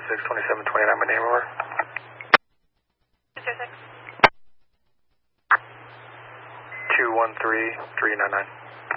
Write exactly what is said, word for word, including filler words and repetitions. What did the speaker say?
six, twenty-seven, twenty-nine, my name over. six zero six. two one three, three nine nine.